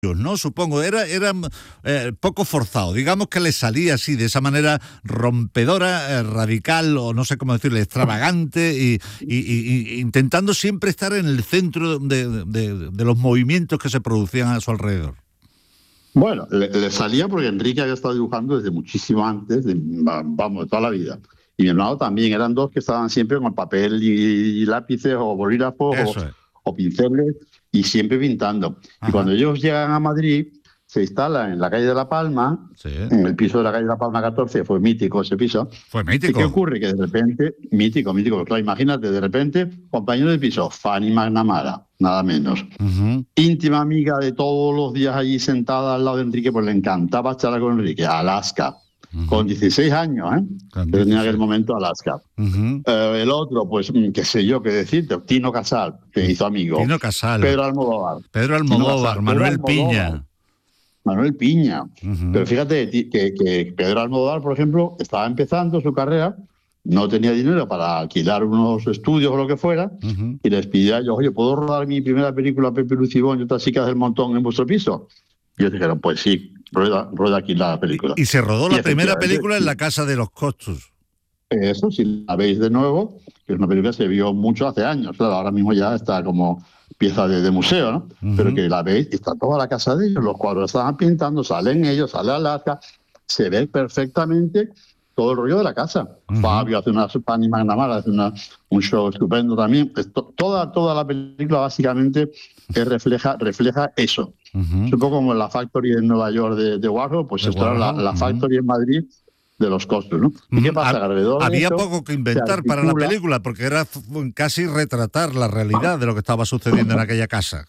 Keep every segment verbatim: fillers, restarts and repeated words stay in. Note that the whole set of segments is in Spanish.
¿no? Supongo, era, era eh, poco forzado, digamos que le salía así, de esa manera rompedora, eh, radical, o no sé cómo decirle, extravagante, y, y, y, y intentando siempre estar en el centro de, de, de los movimientos que se producían a su alrededor. Bueno, le, le salía porque Enrique había estado dibujando desde muchísimo antes, de, vamos, de toda la vida. Y mi hermano también, eran dos que estaban siempre con papel y, y lápices o bolígrafos o, es. o pinceles y siempre pintando. Ajá. Y cuando ellos llegan a Madrid, se instalan en la calle de La Palma, sí. en el piso de la calle de La Palma catorce, fue mítico ese piso. Fue mítico. ¿Y qué ocurre? Que de repente, mítico, mítico, claro, imagínate, de repente, compañero de piso, Fanny McNamara, nada menos. Uh-huh. Íntima amiga de todos los días allí sentada al lado de Enrique, pues le encantaba charlar con Enrique, Alaska. Uh-huh. Con dieciséis años, ¿eh? Que tenía en aquel momento Alaska. Uh-huh. Eh, el otro, pues, qué sé yo, qué decirte, Tino Casal, que hizo amigo. Tino Casal. Pedro Almodóvar. Pedro Almodóvar, Casal, Manuel Pedro Piña. Almodóvar. Manuel Piña. Uh-huh. Pero fíjate que, que Pedro Almodóvar, por ejemplo, estaba empezando su carrera, no tenía dinero para alquilar unos estudios o lo que fuera, uh-huh. y les pedía yo, oye, ¿puedo rodar mi primera película, Pepe Lucibón y otras chicas del montón en vuestro piso? Y ellos dijeron, pues sí, rueda, rueda aquí la película. Y se rodó la primera película en la Casa de los Costos. Eso, si la veis de nuevo, que es una película que se vio mucho hace años, claro, ahora mismo ya está como pieza de, de museo, ¿no? Uh-huh. Pero que la veis y está toda la casa de ellos, los cuadros estaban pintando, salen ellos, sale Alaska, se ve perfectamente todo el rollo de la casa. Uh-huh. Fabio hace una, Fanny McNamara hace una, un show estupendo también. Esto, toda, toda la película básicamente que refleja, refleja eso. Uh-huh. Es un poco como la Factory en Nueva York de, de Warhol, pues esto era la, la Factory uh-huh. en Madrid de los Costos, ¿no? ¿Y qué pasa? Alrededor Había de eso, poco que inventar para la película, porque era casi retratar la realidad de lo que estaba sucediendo en aquella casa.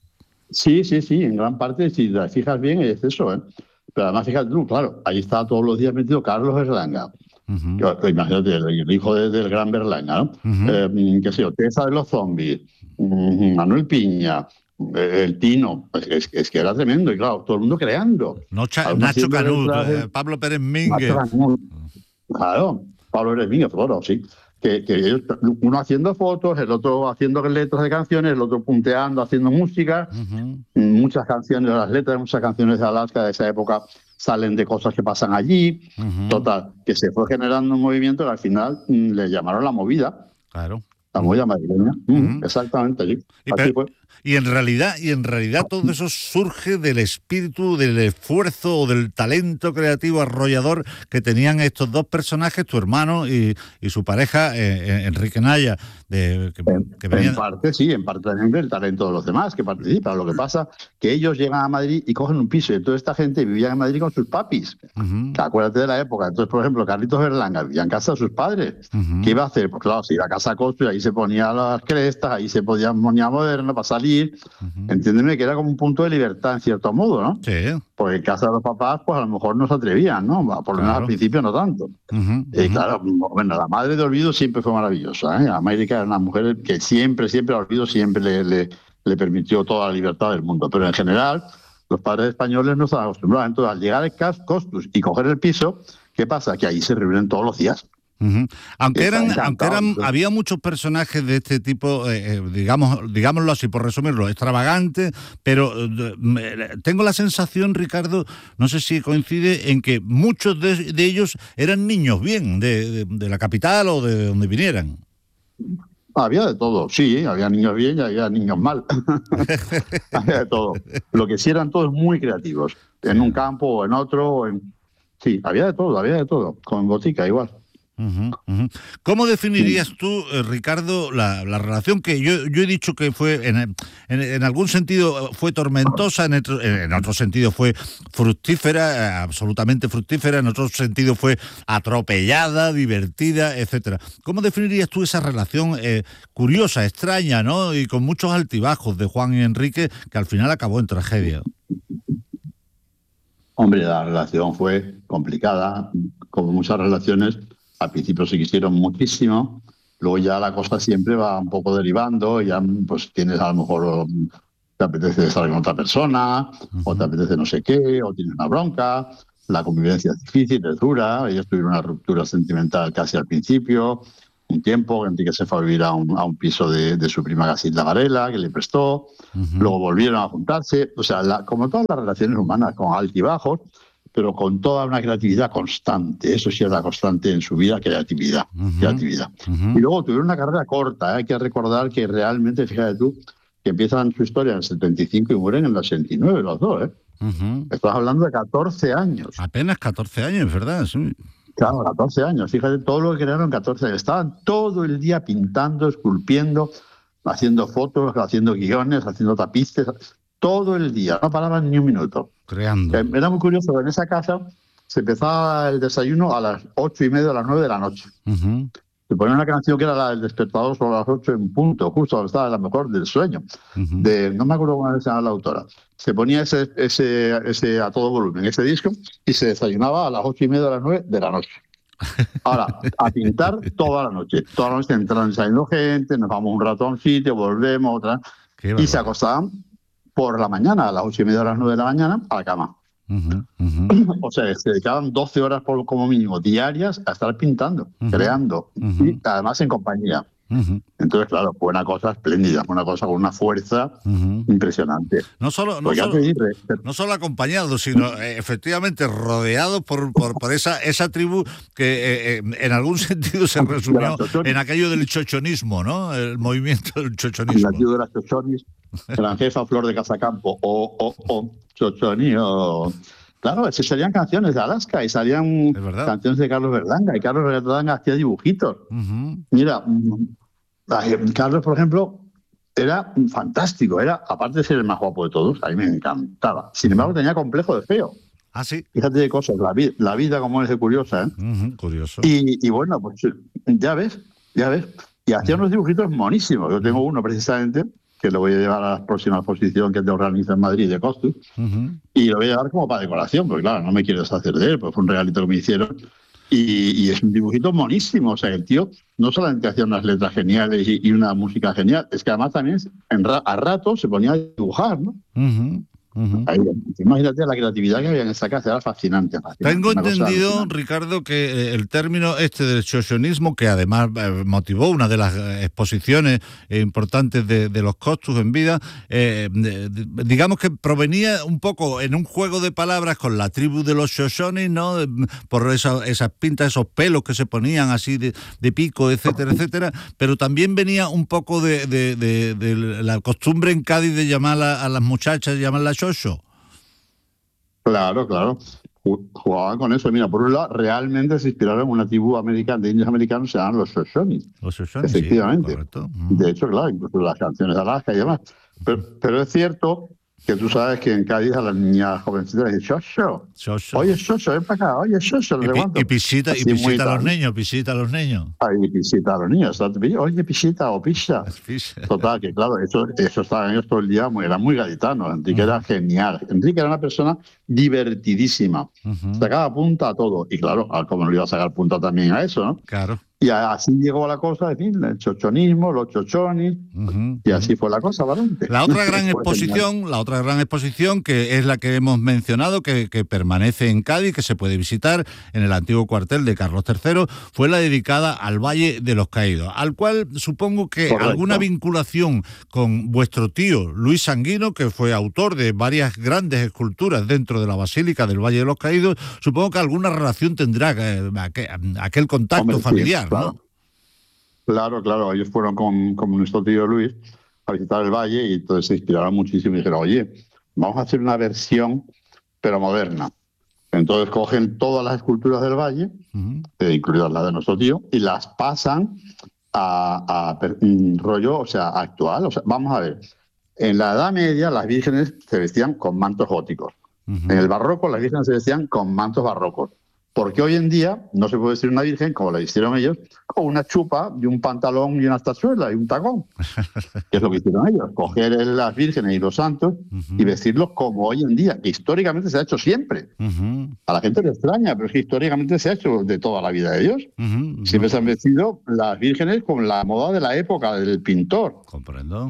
Sí, sí, sí, en gran parte, si te fijas bien, es eso, ¿eh? Pero además, fíjate tú, claro, ahí está todos los días metido Carlos Berlanga. Uh-huh. Imagínate, el hijo de, del gran Berlanga, ¿no? Uh-huh. Eh, qué sé yo, Tessa de los Zombies, um, Manuel Piña, el Tino, es, es que era tremendo, y claro, todo el mundo creando. Nocha, Nacho Canut, eh, Pablo Pérez Mínguez. Claro, Pablo Pérez Mínguez, claro, sí. Que, que ellos, uno haciendo fotos, el otro haciendo letras de canciones, el otro punteando, haciendo música. Uh-huh. Muchas canciones, las letras de muchas canciones de Alaska de esa época salen de cosas que pasan allí. Uh-huh. Total, que se fue generando un movimiento que al final mmm, le llamaron La Movida. Claro. La movida madrileña. Uh-huh. Exactamente, allí. Y, pero, y en realidad, y en realidad todo eso surge del espíritu, del esfuerzo o del talento creativo arrollador que tenían estos dos personajes, tu hermano y, y su pareja, eh, Enrique Naya. De, que, en, que venían... en parte, sí, en parte también el talento de los demás que participan. Lo que pasa que ellos llegan a Madrid y cogen un piso, y toda esta gente vivía en Madrid con sus papis. Uh-huh. Acuérdate de la época. Entonces, por ejemplo, Carlitos Berlanga vivía en casa de sus padres. Uh-huh. ¿Qué iba a hacer? Pues claro, se iba a casa a Costo y ahí se ponía las crestas, ahí se podía ponía moderno para salir. Uh-huh. Entiéndeme que era como un punto de libertad en cierto modo, ¿no? Sí. Porque en casa de los papás, pues a lo mejor no se atrevían, ¿no? Por lo menos claro. Al principio no tanto. Uh-huh. Y claro, bueno, la madre de Olvido siempre fue maravillosa, ¿eh? América era una mujer que siempre, siempre, a Olvido siempre le, le, le permitió toda la libertad del mundo. Pero en general, los padres españoles no estaban acostumbrados. Entonces, al llegar al Costus y coger el piso, ¿qué pasa? Que ahí se reúnen todos los días. Uh-huh. Aunque eran, aunque eran, había muchos personajes de este tipo, eh, digamos, digámoslo así, por resumirlo, extravagantes, pero eh, tengo la sensación, Ricardo, no sé si coincide, en que muchos de, de ellos eran niños bien, de, de, de la capital o de donde vinieran. Había de todo, sí, había niños bien y había niños mal. Había de todo. Lo que sí eran todos muy creativos, en un campo o en otro. O en... Sí, había de todo, había de todo, con Botica igual. Uh-huh, uh-huh. ¿Cómo definirías tú, eh, Ricardo, la, la relación que yo, yo he dicho que fue, en, en, en algún sentido fue tormentosa, en otro, en otro sentido fue fructífera, absolutamente fructífera, en otro sentido fue atropellada, divertida, etcétera? ¿Cómo definirías tú esa relación eh, curiosa, extraña, ¿no? Y con muchos altibajos de Juan y Enrique, que al final acabó en tragedia? Hombre, la relación fue complicada, como muchas relaciones. Al principio se quisieron muchísimo, luego ya la cosa siempre va un poco derivando, ya pues tienes a lo mejor, te apetece estar con otra persona, uh-huh. o te apetece no sé qué, o tienes una bronca, la convivencia es difícil, es dura, ellos tuvieron una ruptura sentimental casi al principio, un tiempo, Enrique se fue a vivir a un, a un piso de, de su prima Casilda Varela, que le prestó, uh-huh. Luego volvieron a juntarse, o sea, la, como todas las relaciones humanas, con altibajos, pero con toda una creatividad constante. Eso sí era constante en su vida, creatividad. Uh-huh. creatividad. Uh-huh. Y luego tuvieron una carrera corta, ¿eh? Hay que recordar que realmente, fíjate tú, que empiezan su historia en el setenta y cinco y mueren en el ochenta y nueve los dos, ¿eh? Uh-huh. Estás hablando de catorce años. Apenas catorce años, ¿verdad? Sí. Claro, catorce años. Fíjate, todo lo que crearon en catorce años. Estaban todo el día pintando, esculpiendo, haciendo fotos, haciendo guiones, haciendo tapices, todo el día. No paraban ni un minuto. Creando. Era muy curioso, en esa casa se empezaba el desayuno a las ocho y media, a las nueve de la noche. Uh-huh. Se ponía una canción que era la del despertador sobre las ocho en punto, justo donde estaba la mejor del sueño. Uh-huh. De, no me acuerdo cómo se llama la autora. Se ponía ese, ese, ese a todo volumen, ese disco, y se desayunaba a las ocho y media, a las nueve de la noche. Ahora, a pintar toda la noche. Toda la noche entraban saliendo gente, nos vamos un rato a un sitio, volvemos, otra. Y se acostaban por la mañana, a las ocho y media, a las nueve de la mañana, a la cama. Uh-huh, uh-huh. O sea, se dedicaban doce horas por, como mínimo diarias a estar pintando, uh-huh. creando, uh-huh. y además en compañía. Uh-huh. Entonces, claro, fue una cosa espléndida, fue una cosa con una fuerza uh-huh. impresionante. No solo, no solo, dice, no solo acompañados, sino eh, efectivamente rodeados por, por, por esa, esa tribu que eh, en algún sentido se resumió en aquello del chochonismo, ¿no? El movimiento del chochonismo. La tribu de las chochonis, la jefa Flor de Casacampo, o, o, o chochoni, o... Claro, se salían canciones de Alaska y salían canciones de Carlos Berlanga, y Carlos Berlanga hacía dibujitos. Uh-huh. Mira, Carlos, por ejemplo, era fantástico, era, aparte de ser el más guapo de todos, a mí me encantaba. Sin embargo, tenía complejo de feo. Ah, sí. Fíjate de cosas, la, vi- la vida como es de curiosa, ¿eh? Uh-huh, curioso. Y, y bueno, pues ya ves, ya ves. Y hacía uh-huh. unos dibujitos monísimos. Yo tengo uno precisamente, que lo voy a llevar a la próxima exposición que te organiza en Madrid de Costus, uh-huh. y lo voy a llevar como para decoración, porque claro, no me quiero deshacer de él, pues fue un regalito que me hicieron, y, y es un dibujito monísimo. O sea, el tío no solamente hacía unas letras geniales y, y una música genial, es que además también en ra- a rato se ponía a dibujar, ¿no? Uh-huh. Uh-huh. Ahí, imagínate la creatividad que había en esa casa, era fascinante. fascinante Tengo entendido, Ricardo, que el término este del chochonismo, que además motivó una de las exposiciones importantes de, de los Costus en vida, eh, digamos que provenía un poco en un juego de palabras con la tribu de los chochonis, ¿no? Por esa, esas pintas, esos pelos que se ponían así de, de pico, etcétera, etcétera, pero también venía un poco de, de, de, de la costumbre en Cádiz de llamar a, a las muchachas, llamarlas chocho. Claro, claro. Jugaban con eso. Mira, por un lado, realmente se inspiraron en una tribu americana, de indios americanos, se llaman los Shoshones. Los Shoshones, efectivamente. Sí, correcto. Mm. De hecho, claro, incluso las canciones de Alaska y demás. Pero, pero es cierto que tú sabes que en Cádiz a las niñas jovencitas les dicen Shosho. Shosho. Oye, Shosho, ven para acá. Oye, Shosho. Y, pi- y pisita, y pisita a los niños, pisita a los niños. Ay, pisita a los niños. Oye, pisita o pisha. Total, que claro, eso, eso estaban ellos todo el día, muy, era muy gaditano. Enrique uh-huh. era genial. Enrique era una persona divertidísima. Uh-huh. Sacaba punta a todo. Y claro, como no le iba a sacar punta también a eso, ¿no? Claro. Y así llegó la cosa, en fin, el chochonismo, los chochonis, uh-huh, y así uh-huh. fue la cosa, Valente. La otra gran exposición, la otra gran exposición, que es la que hemos mencionado, que, que permanece en Cádiz, que se puede visitar en el antiguo cuartel de Carlos tercero, fue la dedicada al Valle de los Caídos, al cual supongo que Correcto. Alguna vinculación con vuestro tío Luis Sanguino, que fue autor de varias grandes esculturas dentro de la Basílica del Valle de los Caídos, supongo que alguna relación tendrá eh, aquel, aquel contacto Hombre, familiar. Sí. Claro. ¿no? claro, claro, ellos fueron con, con nuestro tío Luis a visitar el valle y entonces se inspiraron muchísimo y dijeron, oye, vamos a hacer una versión pero moderna. Entonces cogen todas las esculturas del valle, uh-huh. eh, incluidas las de nuestro tío, y las pasan a, a, a rollo, o sea, actual. O sea, vamos a ver, en la Edad Media las vírgenes se vestían con mantos góticos. Uh-huh. En el barroco las vírgenes se vestían con mantos barrocos. Porque hoy en día no se puede vestir una virgen, como la hicieron ellos, con una chupa y un pantalón y una tachuela y un tacón. Que es lo que hicieron ellos, coger las vírgenes y los santos uh-huh. y vestirlos como hoy en día, que históricamente se ha hecho siempre. Uh-huh. A la gente le extraña, pero es que históricamente se ha hecho de toda la vida de ellos. Uh-huh. Siempre se han vestido las vírgenes con la moda de la época del pintor. Comprendo.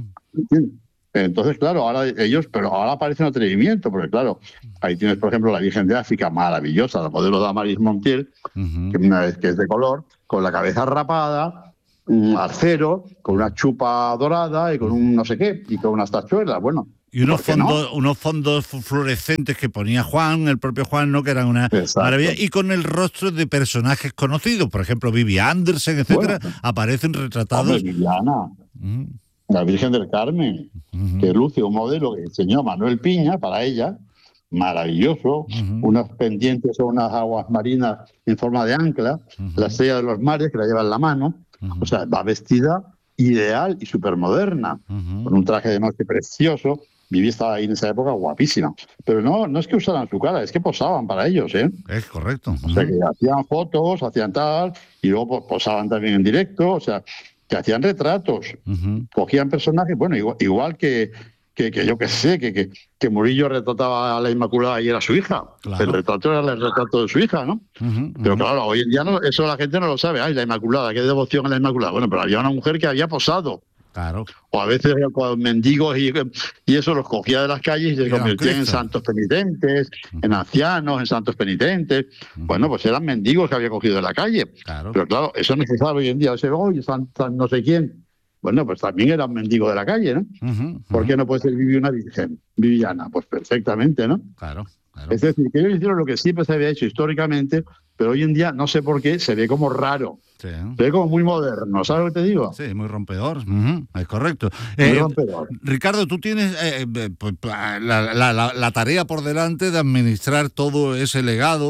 Entonces, claro, ahora ellos, pero ahora parece un atrevimiento, porque claro, ahí tienes, por ejemplo, la Virgen de África, maravillosa, la modelo de Amaris Montiel, uh-huh. que, una vez que es de color, con la cabeza rapada, un arcero, con una chupa dorada y con un no sé qué, y con unas tachuelas. Bueno. Y unos fondos, no? unos fondos fluorescentes que ponía Juan, el propio Juan, ¿no? Que eran una Exacto. maravilla. Y con el rostro de personajes conocidos. Por ejemplo, Vivi Andersen, etcétera, bueno, aparecen retratados. Hombre, Viviana, uh-huh. la Virgen del Carmen, uh-huh. que luce un modelo que enseñó Manuel Piña para ella. Maravilloso, uh-huh. unas pendientes o unas aguas marinas en forma de ancla, uh-huh. la estrella de los mares que la lleva en la mano, uh-huh. o sea, va vestida ideal y súper moderna, uh-huh. con un traje de noche precioso. Vivi estaba ahí en esa época guapísima, pero no, no es que usaran su cara, es que posaban para ellos, ¿eh? Es correcto. Uh-huh. O sea, que hacían fotos, hacían tal, y luego posaban también en directo, o sea, que hacían retratos, uh-huh. cogían personajes, bueno, igual, igual que Que, que yo qué sé, que, que, que Murillo retrataba a la Inmaculada y era su hija. Claro. El retrato era el retrato de su hija, ¿no? Uh-huh, pero uh-huh. claro, hoy en día no, eso la gente no lo sabe. Ay, la Inmaculada, qué devoción a la Inmaculada. Bueno, pero había una mujer que había posado. Claro. O a veces con mendigos y, y eso los cogía de las calles y se convertían en santos penitentes, uh-huh. en ancianos, en santos penitentes. Uh-huh. Bueno, pues eran mendigos que había cogido de la calle. Claro. Pero claro, eso no se sabe hoy en día. O sea, oye, san, san no sé quién. Bueno, pues también era un mendigo de la calle, ¿no? Uh-huh, uh-huh. ¿Por qué no puede ser Vivi una virgen? Viviana, pues perfectamente, ¿no? Claro, claro. Es decir, que ellos hicieron lo que siempre se había hecho históricamente, pero hoy en día, no sé por qué, se ve como raro. Sí. Se ve como muy moderno, ¿sabes lo que te digo? Sí, muy rompedor, uh-huh. es correcto. Muy eh, rompedor. Ricardo, tú tienes eh, pues, la, la, la, la tarea por delante de administrar todo ese legado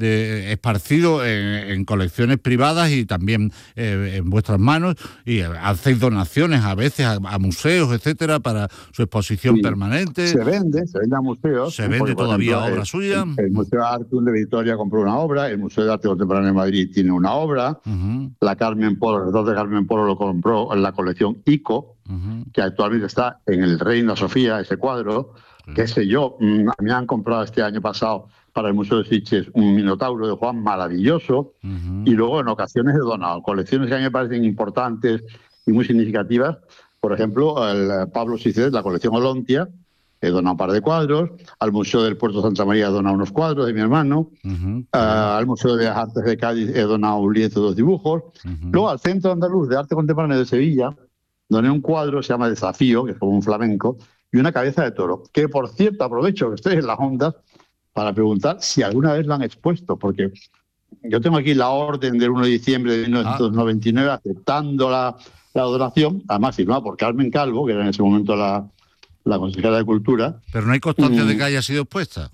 de esparcido en, en colecciones privadas y también eh, en vuestras manos, y hacéis donaciones a veces a, a museos, etcétera, para su exposición sí. permanente. Se vende, se vende a museos. Se vende todavía ejemplo, obra el, suya. El, el Museo de Arte de Vitoria compró una obra, el Museo de Arte Contemporáneo de Madrid tiene una obra, uh-huh. La Carmen Polo, el retrato de Carmen Polo lo compró en la colección ICO, uh-huh. que actualmente está en el Reina Sofía, ese cuadro, uh-huh. qué sé yo, a mí me han comprado este año pasado para el Museo de Sitges un Minotauro de Juan maravilloso, uh-huh. y luego en ocasiones he donado colecciones que a mí me parecen importantes y muy significativas. Por ejemplo, el Pablo Siced, la colección Olontia, he donado un par de cuadros, al Museo del Puerto de Santa María he donado unos cuadros de mi hermano, uh-huh. uh, al Museo de Bellas Artes de Cádiz he donado un lienzo de dos dibujos, uh-huh. luego al Centro Andaluz de Arte Contemporáneo de Sevilla doné un cuadro, se llama Desafío, que es como un flamenco, y una cabeza de toro, que por cierto aprovecho que estoy en las ondas para preguntar si alguna vez lo han expuesto, porque yo tengo aquí la orden del uno de diciembre de mil novecientos noventa y nueve ah. aceptando la, la donación, además firmada por Carmen Calvo, que era en ese momento la la consejera de Cultura. Pero no hay constancia mm, de que haya sido expuesta.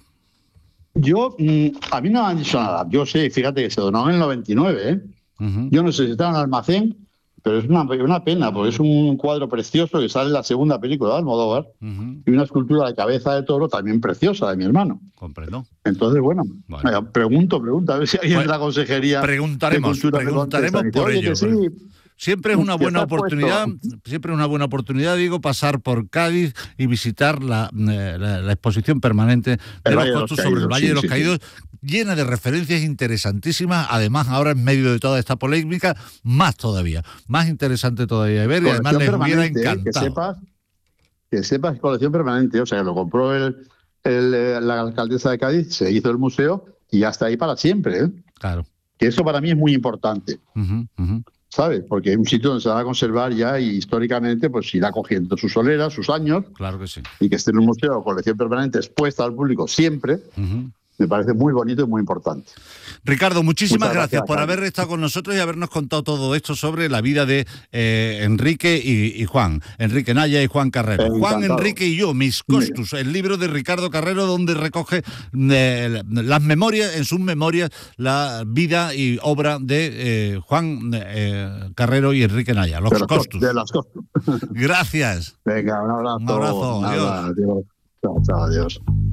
Yo, mm, a mí no me han dicho nada. Yo sé, fíjate que se donó en el noventa y nueve, ¿eh? Uh-huh. Yo no sé si está en el almacén, pero es una, una pena, porque es un cuadro precioso que sale en la segunda película de Almodóvar, uh-huh. y una escultura de cabeza de toro también preciosa de mi hermano. Comprendo. Entonces, bueno, bueno. pregunto, pregunto, a ver si alguien bueno, de la consejería preguntaremos, de preguntaremos por ello. Sí. Siempre es una buena oportunidad, puesto. siempre es una buena oportunidad, digo, pasar por Cádiz y visitar la, la, la exposición permanente de los Costos sobre el Valle sí, de los sí, Caídos, sí. llena de referencias interesantísimas. Además, ahora en medio de toda esta polémica, más todavía, más interesante todavía de ver, y además les hubiera encantado. Que sepas, que sepas que colección permanente, o sea, que lo compró el, el, la alcaldesa de Cádiz, se hizo el museo y hasta ahí para siempre, ¿eh? Claro. Que eso para mí es muy importante. Uh-huh, uh-huh. ¿Sabes? Porque es un sitio donde se va a conservar ya y históricamente pues irá cogiendo sus soleras, sus años. Claro que sí. Y que esté en un museo o colección permanente expuesta al público siempre, uh-huh. me parece muy bonito y muy importante. Ricardo, muchísimas gracias, gracias por haber estado con nosotros y habernos contado todo esto sobre la vida de eh, Enrique y, y Juan. Enrique Naya y Juan Carrero. Eh, Juan, Enrique y yo, Mis Costus, el libro de Ricardo Carrero, donde recoge eh, las memorias, en sus memorias, la vida y obra de eh, Juan eh, Carrero y Enrique Naya, los de Costus. De los Costus. Gracias. Venga, un abrazo. Un abrazo, Nada, adiós. adiós. Chao, chao, adiós.